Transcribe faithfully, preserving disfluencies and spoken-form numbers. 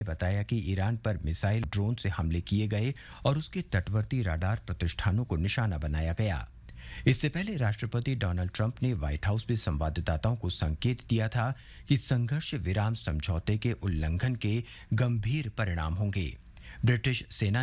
बताया कि ईरान पर मिसाइल ड्रोन से हमले किए गए और उसके तटवर्ती राडार प्रतिष्ठानों को निशाना बनाया गया। इससे पहले राष्ट्रपति डोनाल्ड ट्रंप ने व्हाइट हाउस में संवाददाताओं को संकेत दिया था कि संघर्ष विराम समझौते के उल्लंघन के गंभीर परिणाम होंगे। ब्रिटिश सेना